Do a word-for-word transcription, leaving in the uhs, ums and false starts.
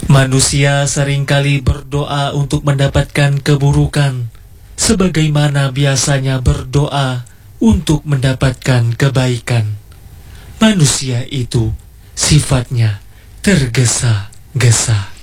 Manusia seringkali berdoa untuk mendapatkan keburukan, sebagaimana biasanya berdoa untuk mendapatkan kebaikan. Manusia itu sifatnya tergesa-gesa.